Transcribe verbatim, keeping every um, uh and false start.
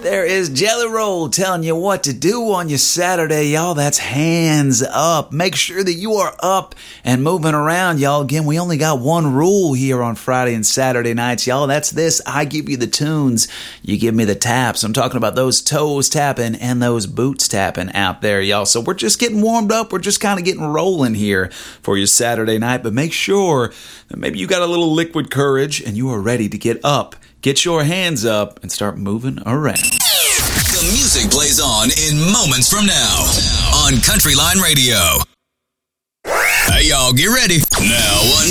There is Jelly Roll telling you what to do on your Saturday, y'all. That's hands up. Make sure that you are up and moving around, y'all. Again, we only got one rule here on Friday and Saturday nights, y'all. That's this. I give you the tunes. You give me the taps. I'm talking about those toes tapping and those boots tapping out there, y'all. So we're just getting warmed up. We're just kind of getting rolling here for your Saturday night. But make sure that maybe you got a little liquid courage and you are ready to get up. Get your hands up and start moving around. The music plays on in moments from now on Countryline Radio. Hey, y'all, get ready. Now, one